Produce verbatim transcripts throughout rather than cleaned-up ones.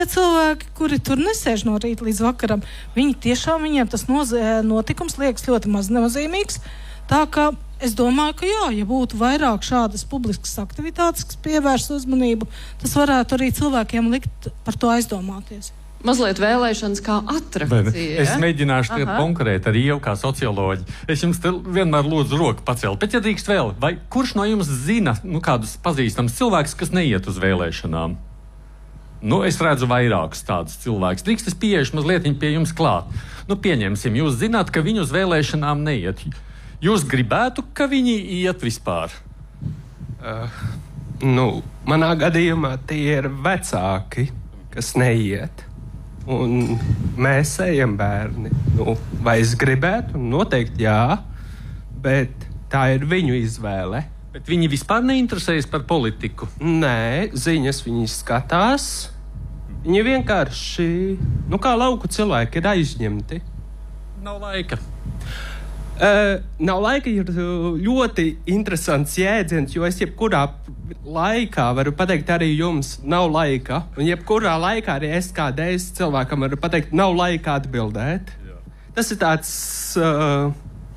cilvēki, kuri tur nesēž no rīta līdz vakaram, viņi tiešām viņiem tas noz- notikums liekas ļoti maz nozīmīgs. Tā kā es domāju, ka jā, ja būtu vairāk šādas publiskas aktivitātes, kas pievērst uzmanību, tas varētu arī cilvēkiem likt par to aizdomāties. Mazliet vēlēšanas kā atrakcija. Es mēģināšu tagad konkrēt arī jau kā socioloģi. Es jums te vienmēr lūdzu roku pacelt. Bet, ja drīkst vēl, vai kurš no jums zina nu, kādus pazīstams cilvēkus, kas neiet uz vēlēšanām? Nu, es redzu vairākus tādus cilvēkus. Drīkst es pieešu mazliet pie jums klāt. Nu, pieņemsim, jūs zināt, ka viņi uz vēlēšanām neiet. Jūs gribētu, ka viņi iet vispār? Uh, nu, manā gadījumā tie ir vecāki, kas neiet. Un mēs ejam bērni. Nu, vai es gribētu? Noteikti jā, bet tā ir viņu izvēle. Bet viņi vispār neinteresējas par politiku? Nē, ziņas viņi skatās. Viņi vienkārši, nu kā lauku cilvēki, ir aizņemti. Nav laika. Uh, nav laika ir ļoti interesants jēdziens, jo es jebkurā laikā varu pateikt arī jums nav laika. Un jebkurā laikā arī es kādreiz cilvēkam varu pateikt nav laika atbildēt. Jā. Tas ir tāds uh,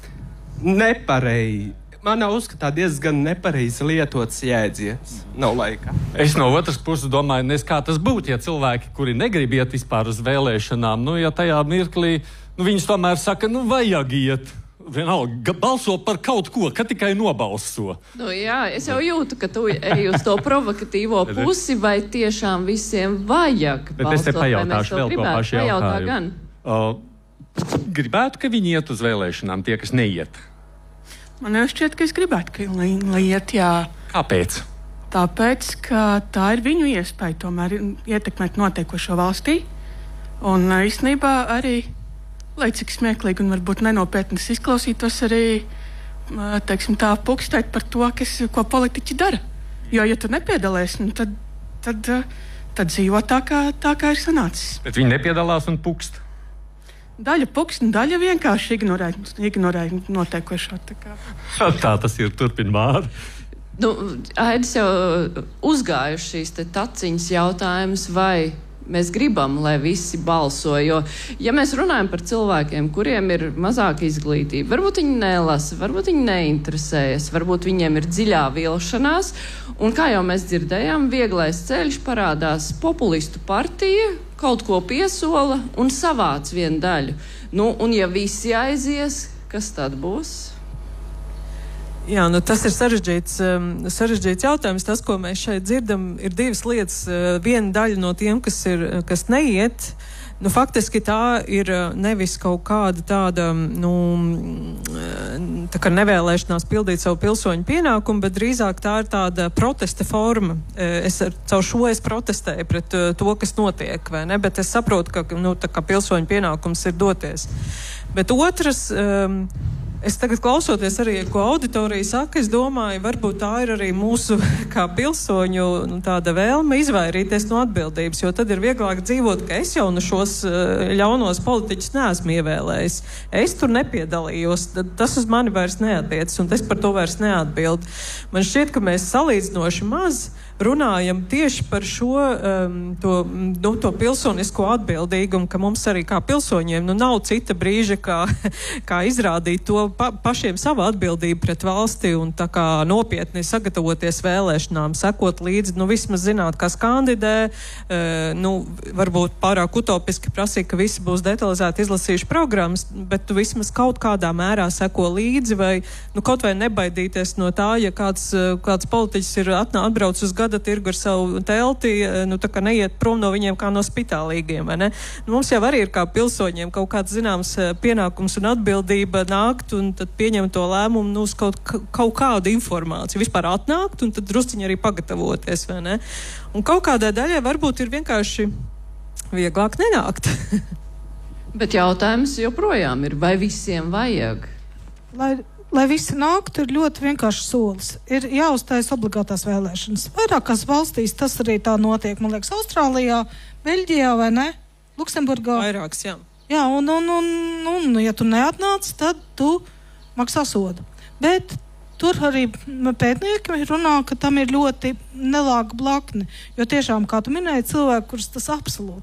nepareizi. Manā uzskatā diezgan nepareizi lietots jēdziens. Nav laika. Es no otras puses domāju, nes kā tas būtu, ja cilvēki, kuri negrib iet vispār uz vēlēšanām, nu, ja tajā mirklī, nu, viņus tomēr saka, nu, vajag iet. Vienalga, balso par kaut ko, ka tikai nobalso. Nu, jā, es jau jūtu, ka tu ej uz to provokatīvo pusi, vai tiešām visiem vajag balsot. Bet es te pajautāšu vēl to pašu jautājumu. Uh, gribētu, ka viņi iet uz vēlēšanām, tie, kas neiet? Man jau šķiet, ka es gribētu, ka lai, lai iet, jā. Kāpēc? Tāpēc, ka tā ir viņu iespēja tomēr ietekmēt notiekošo valstī. Un īstenībā arī, lai cik smieklīgi un varbūt nenopietnas izklausītos, arī, teiksim tā, pukstēt par to, kas, ko politiķi dara. Jo, ja tu nepiedalies, nu, tad, tad, tad dzīvo tā, kā, tā, kā ir sanācis. Bet viņi nepiedalās un pukst? Daļa pukst, daļa vienkārši ignorē, ignorē notiekošo. Tā, kā. Tā tas ir, turpin Māra. Nu, Aidis jau uzgājuši šīs te taciņas jautājumus, vai mēs gribam, lai visi balso, jo, ja mēs runājam par cilvēkiem, kuriem ir mazāka izglītība, varbūt viņi nelasa, varbūt viņi neinteresējas, varbūt viņiem ir dziļā vilšanās, un kā jau mēs dzirdējām, vieglais ceļš parādās populistu partija, kaut ko piesola un savāc vienu daļu. Nu, un ja visi aizies, kas tad būs? Jā, nu tas ir sarežģīts, um, sarežģīts jautājums. Tas, ko mēs šeit dzirdam, ir divas lietas. Uh, viena daļa no tiem, kas, ir, kas neiet, nu faktiski tā ir nevis kaut kāda tāda, nu, tā kā nevēlēšanās pildīt savu pilsoņu pienākumu, bet drīzāk tā ir tāda protesta forma. Es ar, caur šo es protestēju pret uh, to, kas notiek, vai ne? Bet es saprotu, ka, nu, tā kā pilsoņu pienākums ir doties. Bet otrs... Um, Es tagad klausoties arī, ko auditorija saka, es domāju, varbūt tā ir arī mūsu kā pilsoņu nu, tāda vēlme izvairīties no atbildības, jo tad ir vieglāk dzīvot, ka es jau no šos ļaunos politiķus neesmu ievēlējis. Es tur nepiedalījos, tas uz mani vairs neatiecas, un es par to vairs neatbildu. Man šķiet, ka mēs salīdzinoši maz runājam tieši par šo um, to, nu, to pilsonisko atbildīgumu, ka mums arī kā pilsoņiem nu, nav cita brīža, kā, kā izrādīt to pa, pašiem savu atbildību pret valsti un tā kā nopietni sagatavoties vēlēšanām, sekot līdzi, nu vismaz zināt, kas kandidē, uh, nu varbūt pārāk utopiski prasīt, ka visi būs detalizēti izlasījuši programmas, bet tu vismaz kaut kādā mērā seko līdzi vai nu, kaut vai nebaidīties no tā, ja kāds, kāds politiķis ir atnā, atbrauc uz gada tirgu ar savu telti, nu tā kā neiet prom no viņiem kā no spitālīgiem, vai ne? Nu, mums jau arī ir kā pilsoņiem kaut kāds zināms pienākums un atbildība nākt un tad pieņemt to lēmumu, nu, uz kaut, kaut kādu informāciju. Vispār atnākt un tad drusciņi arī pagatavoties, vai ne? Un kaut kādai daļai varbūt ir vienkārši vieglāk nenākt. Bet jautājums joprojām ir, vai visiem vajag? Lai Lai visi nāktu, ir ļoti vienkārši solis. Ir jāuztais obligātās vēlēšanas. Vairākās valstīs tas arī tā notiek. Man liekas, Austrālijā, Beļģijā vai ne? Luksemburgā. Vairāks, jā. Jā, un, un, un, un ja tu neatnāc, tad tu maksā sodu. Bet tur arī pētnieki runā, ka tam ir ļoti nelāga blakne. Jo tiešām, kā tu minēji, cilvēki, kurus tas absolūti